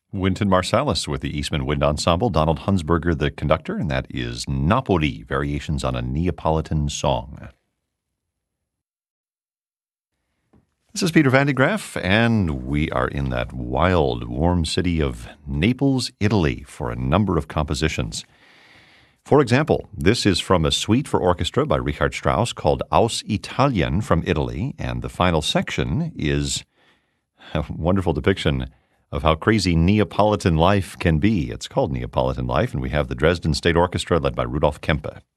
Wynton Marsalis with the Eastman Wind Ensemble, Donald Hunsberger the conductor, and that is Napoli, Variations on a Neapolitan Song. This is Peter Van de Graaff, and we are in that wild, warm city of Naples, Italy, for a number of compositions. For example, this is from a suite for orchestra by Richard Strauss called Aus Italien from Italy, and the final section is a wonderful depiction of how crazy Neapolitan life can be. It's called Neapolitan Life, and we have the Dresden State Orchestra led by Rudolf Kempe.